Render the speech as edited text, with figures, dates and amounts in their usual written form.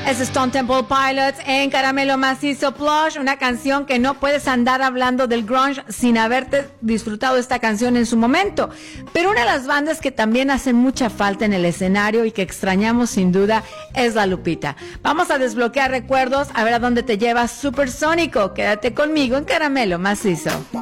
Es Stone Temple Pilots en Caramelo Macizo Plush, una canción que no puedes andar hablando del grunge sin haberte disfrutado esta canción en su momento. Pero una de las bandas que también hacen mucha falta en el escenario y que extrañamos sin duda es La Lupita. Vamos a desbloquear recuerdos, a ver a dónde te lleva Supersónico. Quédate conmigo en Caramelo Macizo.